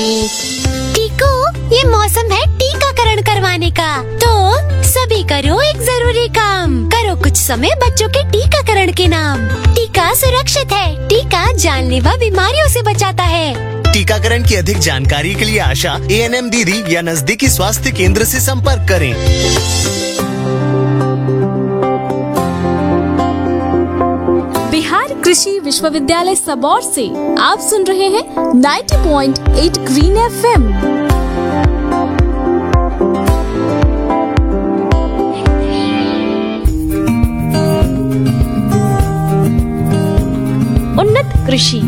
टीको, ये मौसम है टीकाकरण करवाने का, तो सभी करो एक जरूरी काम। करो कुछ समय बच्चों के टीकाकरण के नाम। टीका सुरक्षित है, टीका जानलेवा बीमारियों से बचाता है। टीकाकरण की अधिक जानकारी के लिए आशा, ANM दीदी या नजदीकी स्वास्थ्य केंद्र से संपर्क करें। बिहार कृषि विश्वविद्यालय सबौर से आप सुन रहे हैं 90.8 ग्रीन FM। उन्नत कृषि।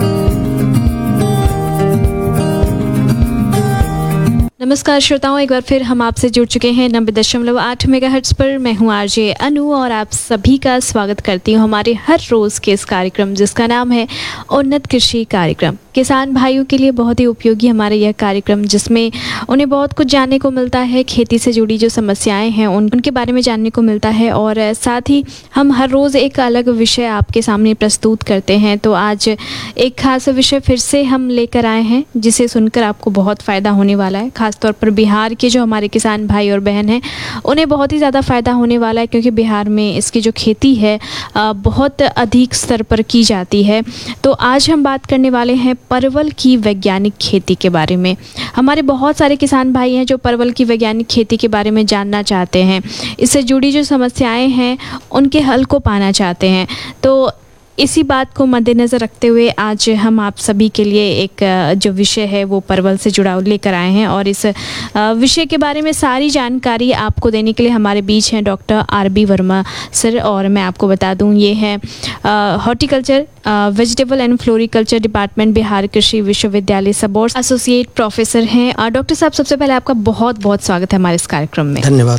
नमस्कार श्रोताओं, एक बार फिर हम आपसे जुड़ चुके हैं 90.8 मेगाहर्ट्ज पर। मैं हूं आरजे अनु और आप सभी का स्वागत करती हूं हमारे हर रोज़ के इस कार्यक्रम जिसका नाम है उन्नत कृषि कार्यक्रम। किसान भाइयों के लिए बहुत ही उपयोगी हमारा यह कार्यक्रम, जिसमें उन्हें बहुत कुछ जानने को मिलता है। खेती से जुड़ी जो समस्याएं हैं उनके बारे में जानने को मिलता है, और साथ ही हम हर रोज़ एक अलग विषय आपके सामने प्रस्तुत करते हैं। तो आज एक खास विषय फिर से हम लेकर आए हैं जिसे सुनकर आपको बहुत फ़ायदा होने वाला है। खासतौर पर बिहार के जो हमारे किसान भाई और बहन हैं उन्हें बहुत ही ज़्यादा फ़ायदा होने वाला है, क्योंकि बिहार में इसकी जो खेती है बहुत अधिक स्तर पर की जाती है। तो आज हम बात करने वाले हैं परवल की वैज्ञानिक खेती के बारे में। हमारे बहुत सारे किसान भाई हैं जो परवल की वैज्ञानिक खेती के बारे में जानना चाहते हैं, इससे जुड़ी जो समस्याएं हैं उनके हल को पाना चाहते हैं। तो इसी बात को मद्देनज़र रखते हुए आज हम आप सभी के लिए एक जो विषय है वो परवल से जुड़ा लेकर आए हैं, और इस विषय के बारे में सारी जानकारी आपको देने के लिए हमारे बीच हैं डॉक्टर RB वर्मा सर। और मैं आपको बता दूं, ये हैं horticulture vegetable and floriculture department, Bihar कृषि विश्वविद्यालय सबौर, एसोसिएट प्रोफेसर हैं। डॉक्टर साहब, सबसे पहले आपका बहुत बहुत स्वागत है हमारे इस कार्यक्रम में। धन्यवाद।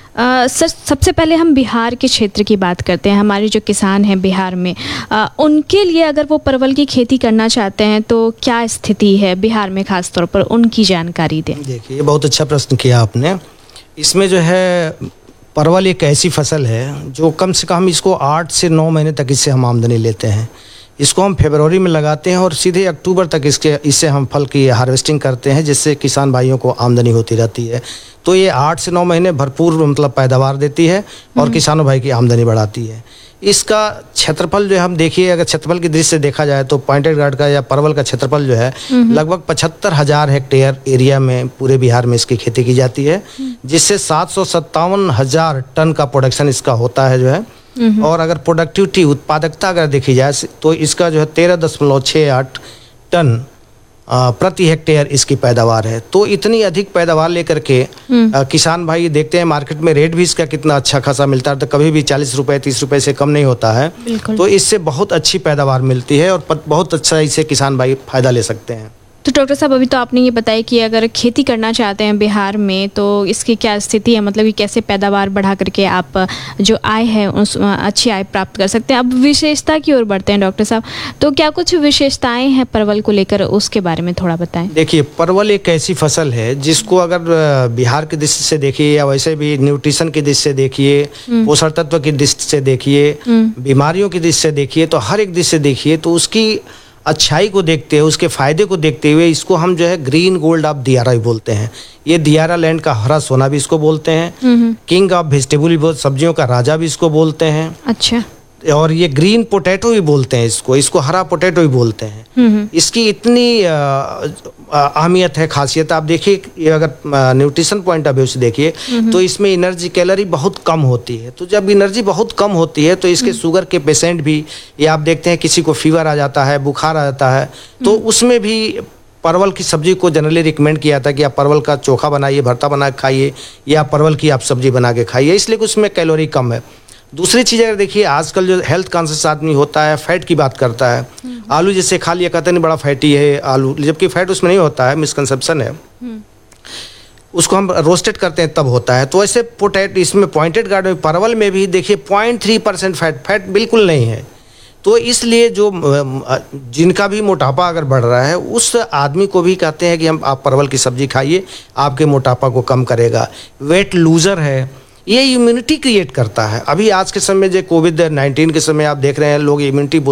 सर, सबसे पहले हम बिहार के क्षेत्र की बात करते हैं। हमारे जो किसान हैं बिहार में, उनके लिए अगर वो परवल की खेती करना चाहते हैं तो क्या स्थिति है बिहार में, खास तौर पर उनकी जानकारी दें। देखिए, बहुत अच्छा प्रश्न किया आपने। इसमें जो है परवल एक ऐसी फसल है जो कम से कम इसको 8 से 9 महीने तक इससे हम आमदनी लेते हैं। इसको हम फरवरी में लगाते हैं और सीधे अक्टूबर तक इससे हम फल की हार्वेस्टिंग करते हैं, जिससे किसान भाइयों को आमदनी होती रहती है। तो ये 8 से 9 महीने भरपूर मतलब पैदावार देती है और किसानों भाई की आमदनी बढ़ाती है। इसका क्षेत्रफल जो है, हम देखिए, अगर क्षेत्रफल की दृष्टि से देखा जाए तो पॉइंटेड गार्ड का या परवल का क्षेत्रफल जो है लगभग 75,000 हेक्टेयर एरिया में पूरे बिहार में इसकी खेती की जाती है, जिससे 757,000 टन का प्रोडक्शन इसका होता है जो है। और अगर प्रोडक्टिविटी, उत्पादकता अगर देखी जाए तो इसका जो है 13.68 टन प्रति हेक्टेयर इसकी पैदावार है। तो इतनी अधिक पैदावार लेकर के किसान भाई देखते हैं मार्केट में रेट भी इसका कितना अच्छा खासा मिलता है, तो कभी भी 40 रुपए 30 रुपए से कम नहीं होता है। तो इससे बहुत अच्छी पैदावार मिलती है और बहुत अच्छा इससे किसान भाई फायदा ले सकते हैं। तो डॉक्टर साहब, अभी तो आपने ये बताया कि अगर खेती करना चाहते हैं बिहार में तो इसकी क्या स्थिति है, मतलब कि कैसे पैदावार बढ़ा करके आप जो आय है उस अच्छी आय प्राप्त कर सकते हैं। अब विशेषता की ओर बढ़ते हैं डॉक्टर साहब, तो क्या कुछ विशेषताएं हैं परवल को लेकर, उसके बारे में थोड़ा बताएं। देखिए, परवल एक ऐसी फसल है जिसको अगर बिहार की दृष्टि से देखिए या वैसे भी न्यूट्रिशन की दृष्टि से देखिए, पोषण तत्व की दृष्टि से देखिए, बीमारियों की दृष्टि से देखिए, तो हर एक दृष्टि से देखिए, तो उसकी अच्छाई को देखते हुए, उसके फायदे को देखते हुए इसको हम जो है ग्रीन गोल्ड ऑफ दियारा भी बोलते हैं। ये दियारा लैंड का हरा सोना भी इसको बोलते हैं। किंग ऑफ वेजिटेबल, सब्जियों का राजा भी इसको बोलते हैं। अच्छा। और ये ग्रीन पोटैटो भी बोलते हैं इसको हरा पोटैटो भी बोलते हैं। इसकी इतनी अहमियत है, खासियत। आप देखिए, अगर न्यूट्रिशन पॉइंट ऑफ व्यू से देखिए तो इसमें एनर्जी कैलोरी बहुत कम होती है। तो जब एनर्जी बहुत कम होती है तो इसके शुगर के पेशेंट भी, या आप देखते हैं किसी को फीवर आ जाता है, बुखार आ जाता है, तो उसमें भी परवल की सब्जी को जनरली रिकमेंड किया था कि आप परवल का चोखा बनाइए, भरता बना के खाइए, या परवल की आप सब्जी बना के खाइए, इसलिए कि उसमें कैलोरी कम है। दूसरी चीज़ अगर देखिए, आजकल जो हेल्थ कॉन्शियस आदमी होता है, फैट की बात करता है। आलू जैसे खा लिया, कहते नहीं बड़ा फैटी है आलू, जबकि फैट उसमें नहीं होता है, मिसकंसेप्शन है। उसको हम रोस्टेड करते हैं तब होता है। तो ऐसे पोटैटो, इसमें पॉइंटेड गार्ड में परवल में भी देखिए 0.3% फैट बिल्कुल नहीं है। तो इसलिए जो जिनका भी मोटापा अगर बढ़ रहा है उस आदमी को भी कहते हैं कि आप परवल की सब्जी खाइए, आपके मोटापा को कम करेगा। वेट लूजर है, ये इम्यूनिटी क्रिएट करता है। अभी आज के समय जो कोविड-19 के समय आप देख रहे हैं, लोग इम्यूनिटी